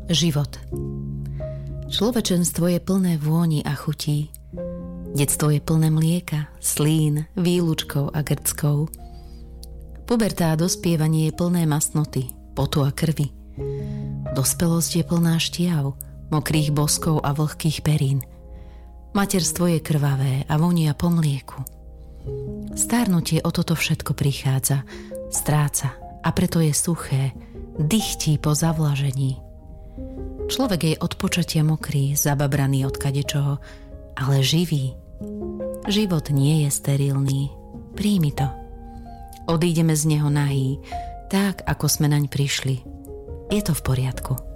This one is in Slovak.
Život. Človečenstvo je plné vôni a chutí. Detstvo je plné mlieka, slín, výlučkov a grckov. Puberta a dospievanie je plné masnoty, potu a krvi. Dospelosť je plná šťav, mokrých boskov a vlhkých perín. Materstvo je krvavé a vonia po mlieku. Stárnutie o toto všetko prichádza, stráca a preto je suché, dychtí po zavlažení. Človek je od počatia mokrý, zababraný od kadečoho, ale živý. Život nie je sterilný. Príjmi to. Odídeme z neho nahý, tak ako sme naň prišli. Je to v poriadku.